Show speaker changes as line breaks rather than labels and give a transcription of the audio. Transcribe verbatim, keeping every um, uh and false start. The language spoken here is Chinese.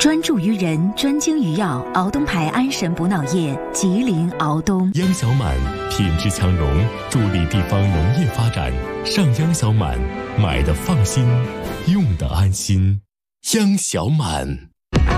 专注于人，专精于药。敖东牌安神补脑液，吉林敖东。
央小满品质强融，助力地方农业发展。上央小满，买的放心，用的安心。央小满。